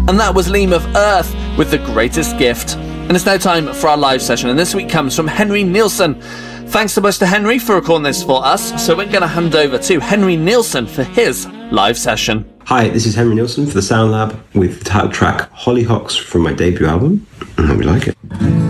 And that was Liam of Earth with The Greatest Gift. And it's now time for our live session, and this week comes from Henry Nielsen. Thanks so much to Henry for recording this for us. So we're going to hand over to Henry Nielsen for his live session. Hi, this is Henry Nielsen for the Sound Lab with the title track Hollyhocks from my debut album. I hope you like it.